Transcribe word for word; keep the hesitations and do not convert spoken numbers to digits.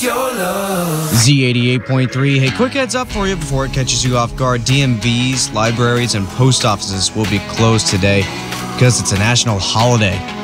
Z eighty-eight point three. Hey, quick heads up for you before it catches you off guard. D M Vs, libraries, and post offices will be closed today because it's a national holiday.